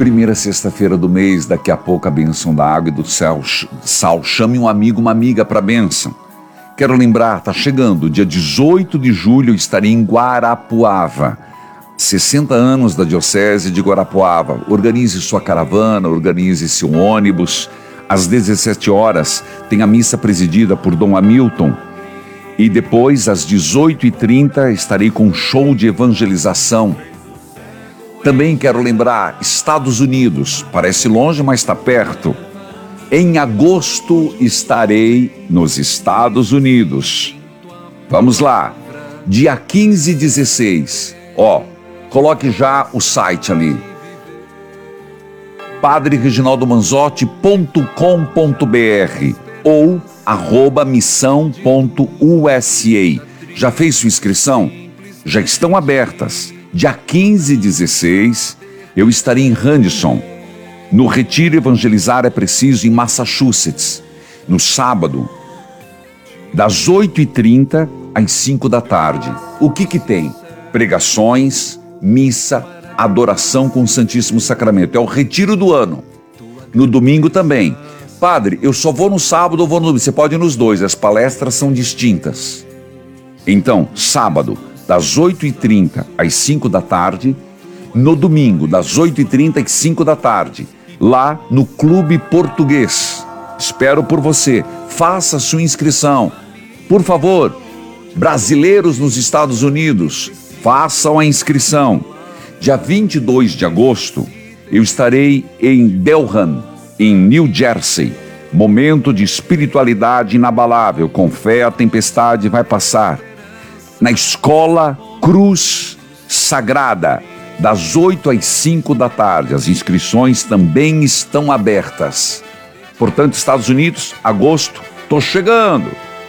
Primeira sexta-feira do mês, daqui a pouco a bênção da água e do sal. Chame um amigo, uma amiga para a bênção. Quero lembrar, está chegando, dia 18 de julho eu estarei em Guarapuava. 60 anos da Diocese de Guarapuava. Organize sua caravana, organize seu ônibus. Às 17 horas tem a missa presidida por Dom Hamilton. E depois, às 18h30, estarei com um show de evangelização. Também quero lembrar, Estados Unidos, parece longe, mas está perto. Em agosto estarei nos Estados Unidos. Vamos lá, dia 15 e 16. Coloque já o site ali. padrereginaldomanzotti.com.br ou @missão.usa. Já fez sua inscrição? Já estão abertas. Dia 15 e 16, eu estarei em Henderson, no Retiro Evangelizar é Preciso, em Massachusetts, no sábado, das 8h30 às 5 da tarde. O que tem? Pregações, missa, adoração com o Santíssimo Sacramento. É o retiro do ano. No domingo também. Padre, eu só vou no sábado ou vou no domingo? Você pode ir nos dois, as palestras são distintas. Então, sábado, das 8h30 às 5 da tarde, no domingo, das 8h30 às 5 da tarde, lá no Clube Português. Espero por você. Faça sua inscrição. Por favor, brasileiros nos Estados Unidos, façam a inscrição. Dia 22 de agosto, eu estarei em Delran, em New Jersey. Momento de espiritualidade inabalável. Com fé, a tempestade vai passar. Na Escola Cruz Sagrada, das 8 às 5 da tarde. As inscrições também estão abertas. Portanto, Estados Unidos, agosto, tô chegando.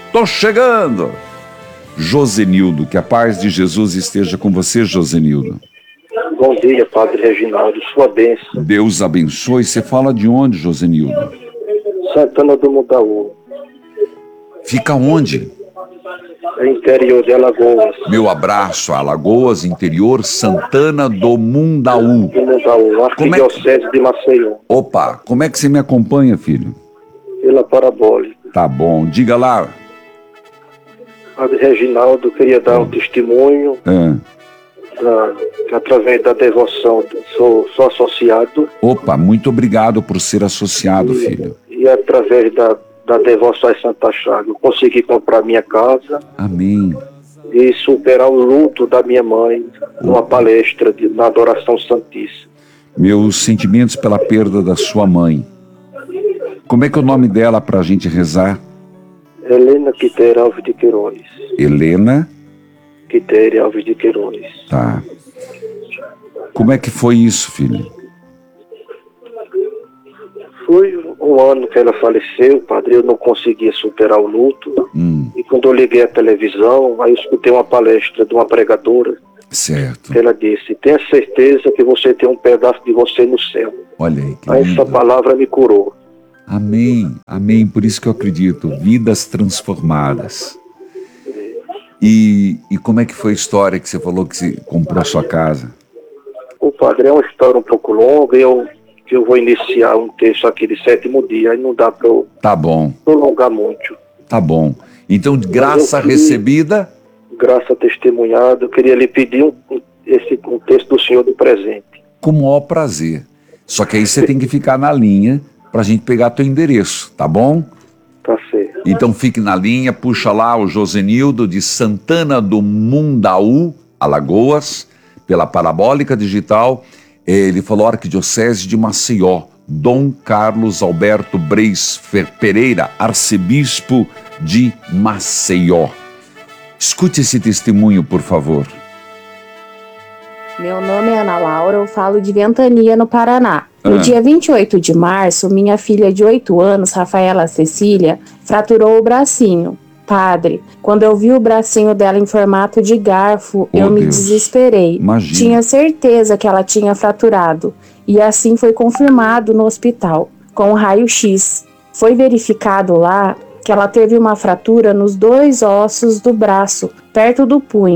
Josenildo, que a paz de Jesus esteja com você, Josenildo. Bom dia, Padre Reginaldo, sua bênção. Deus abençoe. Você fala de onde, Josenildo? Santana do Mundaú. Fica onde? Interior de Alagoas. Meu abraço a Alagoas, interior, Santana do Mundaú. Arquidiocese de Maceió. Opa, como é que você me acompanha, filho? Pela parabólica. Tá bom, diga lá. Padre Reginaldo, queria dar um testemunho através da devoção. Sou associado. Opa, muito obrigado por ser associado, filho. E através da devoção a Santa Chaga, eu consegui comprar minha casa. Amém. E superar o luto da minha mãe numa palestra na Adoração Santíssima. Meus sentimentos pela perda da sua mãe. Como é que é o nome dela para a gente rezar? Helena Quitéria Alves de Queiroz. Helena? Quitéria Alves de Queiroz. Tá. Como é que foi isso, filho? Foi um ano que ela faleceu, padre, eu não conseguia superar o luto. E quando eu liguei a televisão, aí eu escutei uma palestra de uma pregadora. Certo. Ela disse, tenha certeza que você tem um pedaço de você no céu. Olha aí, que aí lindo. Essa palavra me curou. Amém, amém, por isso que eu acredito, vidas transformadas. E como é que foi a história que você falou que você comprou a sua casa? O padre, é uma história um pouco longa, eu vou iniciar um texto aqui de 7º dia, aí não dá para eu prolongar muito. Tá bom, então graça recebida? Graça testemunhada, eu queria lhe pedir um texto do senhor de presente. Com o maior prazer, só que aí você tem que ficar na linha pra gente pegar teu endereço, tá bom? Tá certo. Então fique na linha, puxa lá o Josenildo de Santana do Mundaú, Alagoas, pela Parabólica Digital. Ele falou Arquidiocese de Maceió, Dom Carlos Alberto Breis Pereira, arcebispo de Maceió. Escute esse testemunho, por favor. Meu nome é Ana Laura, eu falo de Ventania, no Paraná. No dia 28 de março, minha filha de 8 anos, Rafaela Cecília, fraturou o bracinho. Padre, quando eu vi o bracinho dela em formato de garfo, eu me desesperei. Imagina. Tinha certeza que ela tinha fraturado. E assim foi confirmado no hospital, com o raio-x. Foi verificado lá que ela teve uma fratura nos 2 ossos do braço, perto do punho.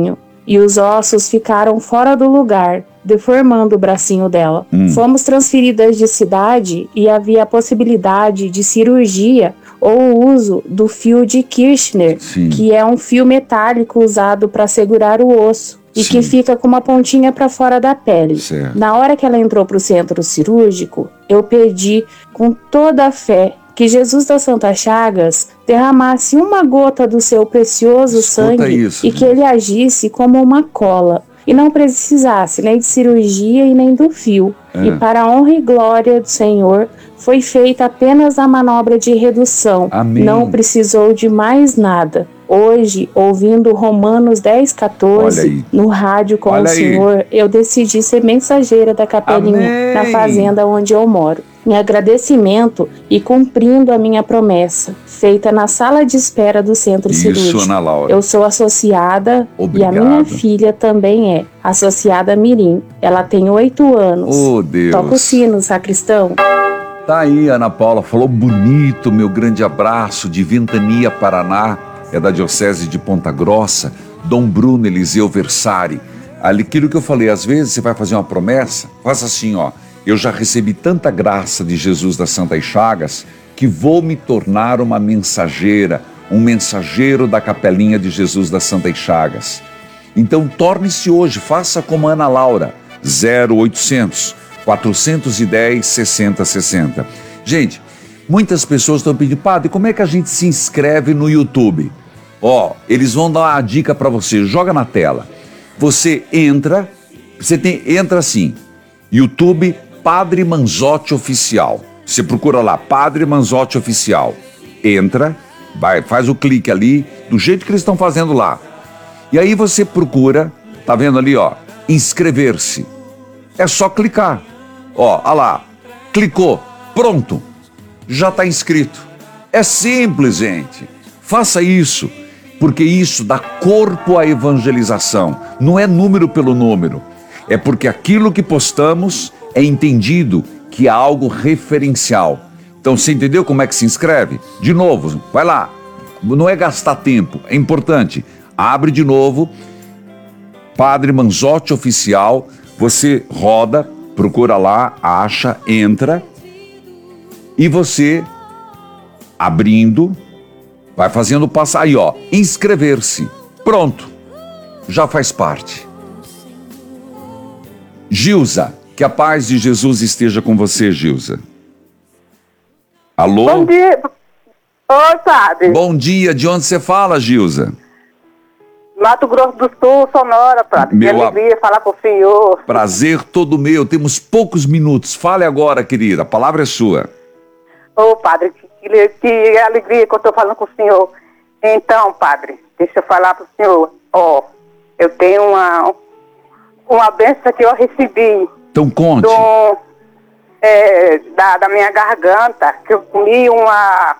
e os ossos ficaram fora do lugar, deformando o bracinho dela. Fomos transferidas de cidade e havia a possibilidade de cirurgia ou o uso do fio de Kirchner, que é um fio metálico usado para segurar o osso e que fica com uma pontinha para fora da pele. Na hora que ela entrou para o centro cirúrgico, eu pedi com toda a fé que Jesus das Santas Chagas derramasse uma gota do seu precioso sangue e que ele agisse como uma cola e não precisasse nem de cirurgia e nem do fio. E para a honra e glória do Senhor, foi feita apenas a manobra de redução. Amém. Não precisou de mais nada. Hoje, ouvindo Romanos 10:14 no rádio com o Senhor, eu decidi ser mensageira da capelinha na fazenda onde eu moro. Em agradecimento e cumprindo a minha promessa, feita na sala de espera do centro cirúrgico. Ana Laura. Eu sou associada. Obrigado. E a minha filha também é associada Mirim. Ela tem 8 anos. Oh, Deus. Toca o sino, sacristão. Tá aí, Ana Paula, falou bonito, meu grande abraço de Ventania, Paraná, é da Diocese de Ponta Grossa, Dom Bruno Eliseu Versari. Aquilo que eu falei, às vezes você vai fazer uma promessa, faça assim, ó, eu já recebi tanta graça de Jesus das Santas Chagas que vou me tornar uma mensageira, um mensageiro da capelinha de Jesus das Santas Chagas. Então torne-se hoje, faça como Ana Laura, 0800 410 6060. Gente, muitas pessoas estão pedindo, padre, como é que a gente se inscreve no YouTube? Ó, eles vão dar uma dica para você, joga na tela. Você entra, entra assim, YouTube Padre Manzotti Oficial. Você procura lá, Padre Manzotti Oficial. Entra, faz o clique ali, do jeito que eles estão fazendo lá. E aí você procura, tá vendo ali, ó, inscrever-se. É só clicar. Ó, olha lá, clicou, pronto, já está inscrito. É simples, gente. Faça isso, porque isso dá corpo à evangelização. Não é número pelo número. É porque aquilo que postamos é entendido que é algo referencial. Então, você entendeu como é que se inscreve? De novo, vai lá. Não é gastar tempo, é importante. Abre de novo, Padre Manzotti Oficial, você roda, procura lá, acha, entra, e você, abrindo, vai fazendo passar aí, ó, inscrever-se. Pronto, já faz parte. Gilza, que a paz de Jesus esteja com você, Gilza. Alô? Bom dia. Oi, padre. Bom dia, de onde você fala, Gilza? Mato Grosso do Sul, Sonora, padre. Que alegria falar com o senhor. Prazer todo meu, temos poucos minutos. Fale agora, querida, a palavra é sua. Ô, padre, que alegria que eu estou falando com o senhor. Então, padre, deixa eu falar para o senhor. Ó, eu tenho uma bênção que eu recebi. Então conte. Da minha garganta, que eu comi uma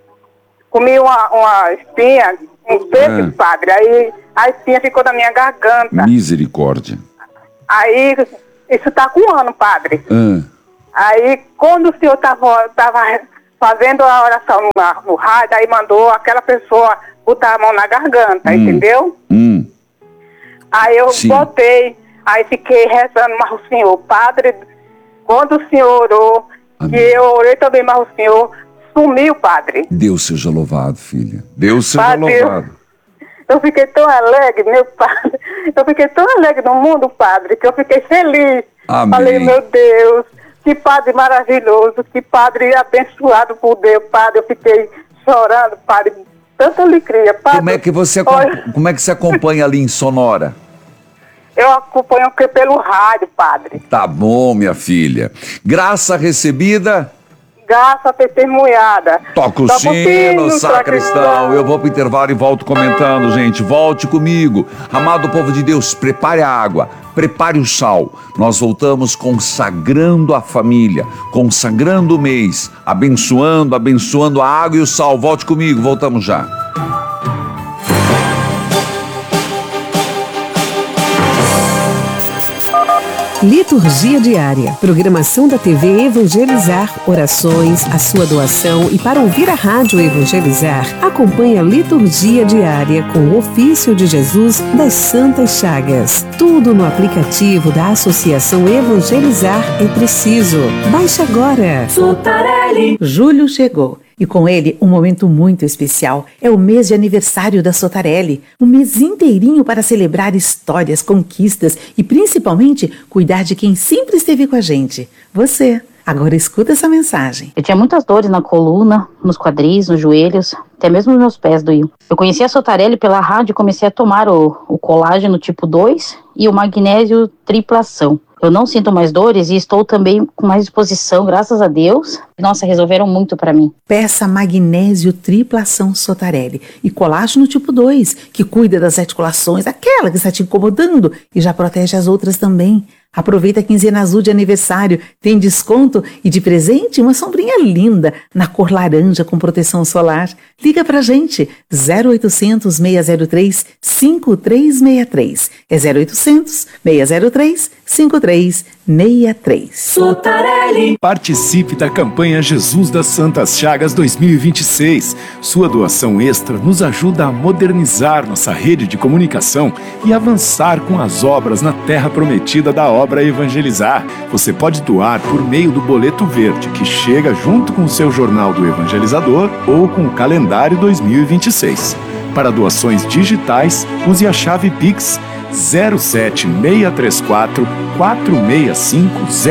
espinha, um peixe, padre. Aí a espinha ficou na minha garganta. Misericórdia. Aí, isso tá com 1 ano, padre. Aí, quando o senhor tava fazendo a oração no rádio, aí mandou aquela pessoa botar a mão na garganta, entendeu? Aí eu botei, aí fiquei rezando, mas o senhor, padre, quando o senhor orou, que eu orei também, mas o senhor sumiu, padre. Deus seja louvado, filha. Deus seja louvado. Eu fiquei tão alegre, meu padre. Eu fiquei tão alegre no mundo, padre, que eu fiquei feliz. Amém. Falei, meu Deus, que padre maravilhoso, que padre abençoado por Deus, padre. Eu fiquei chorando, padre. Tanta alegria, padre. Como é que você acompanha ali em Sonora? Eu acompanho pelo rádio, padre. Tá bom, minha filha. Graça recebida... Graça testemunhada. Toca o sino, sacristão. Eu vou pro intervalo e volto comentando, gente. Volte comigo. Amado povo de Deus, prepare a água, prepare o sal. Nós voltamos consagrando a família, consagrando o mês, abençoando a água e o sal. Volte comigo, voltamos já. Liturgia Diária, programação da TV Evangelizar, orações, a sua doação e para ouvir a Rádio Evangelizar, acompanhe a Liturgia Diária com o ofício de Jesus das Santas Chagas. Tudo no aplicativo da Associação Evangelizar é Preciso. Baixe agora. Sotarelli. Julho chegou. E com ele, um momento muito especial. É o mês de aniversário da Sotarelli. Um mês inteirinho para celebrar histórias, conquistas e, principalmente, cuidar de quem sempre esteve com a gente. Você. Agora escuta essa mensagem. Eu tinha muitas dores na coluna, nos quadris, nos joelhos, até mesmo nos meus pés doíam. Eu conheci a Sotarelli pela rádio e comecei a tomar o colágeno tipo 2 e o magnésio triplação. Eu não sinto mais dores e estou também com mais disposição, graças a Deus. Nossa, resolveram muito para mim. Peça magnésio triplação Sotarelli e colágeno tipo 2, que cuida das articulações, aquela que está te incomodando e já protege as outras também. Aproveita a quinzena azul de aniversário, tem desconto e de presente uma sombrinha linda na cor laranja com proteção solar. Liga pra gente, 0800 603 5363. É 0800 603 5363. Sotarelli. Participe da campanha Jesus das Santas Chagas 2026. Sua doação extra nos ajuda a modernizar nossa rede de comunicação e avançar com as obras na terra prometida da obra Evangelizar. Você pode doar por meio do boleto verde, que chega junto com o seu jornal do Evangelizador ou com o calendário 2026. Para doações digitais, use a chave Pix 07634 465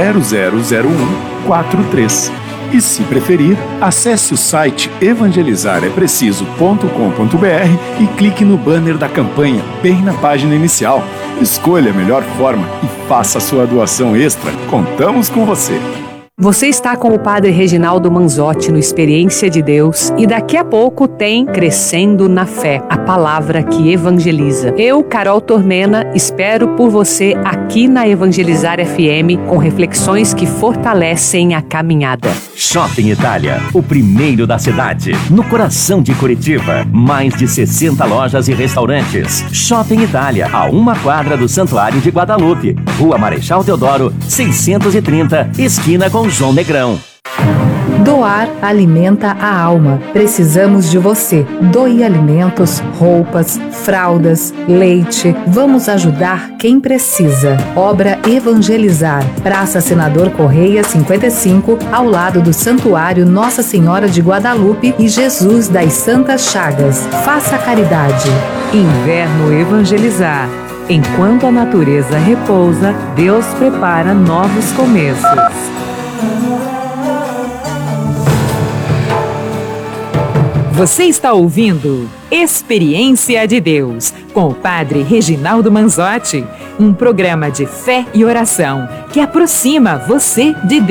000143. E se preferir, acesse o site evangelizarepreciso.com.br e clique no banner da campanha, bem na página inicial. Escolha a melhor forma e faça a sua doação extra. Contamos com você! Você está com o Padre Reginaldo Manzotti no Experiência de Deus e daqui a pouco tem Crescendo na Fé, a palavra que evangeliza. Eu, Carol Tormena, espero por você aqui na Evangelizar FM com reflexões que fortalecem a caminhada. Shopping Itália, o primeiro da cidade, no coração de Curitiba. Mais de 60 lojas e restaurantes. Shopping Itália, a 1 quadra do Santuário de Guadalupe. Rua Marechal Deodoro, 630, esquina com João Negrão. Doar alimenta a alma. Precisamos de você. Doe alimentos, roupas, fraldas, leite. Vamos ajudar quem precisa. Obra Evangelizar. Praça Senador Correia 55, ao lado do Santuário Nossa Senhora de Guadalupe e Jesus das Santas Chagas. Faça caridade. Inverno Evangelizar. Enquanto a natureza repousa, Deus prepara novos começos. Você está ouvindo Experiência de Deus, com o Padre Reginaldo Manzotti, um programa de fé e oração que aproxima você de Deus.